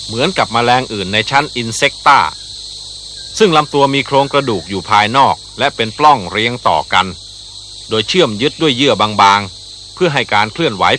เหมือนกับแมลงอื่นในชั้นอินเซกตาซึ่งลำตัวมีโครงกระดูกอยู่ภายนอกและเป็นปล้องเรียงต่อกันโดยเชื่อมยึดด้วยเยื่อบางๆเพื่อให้การเคลื่อนไหว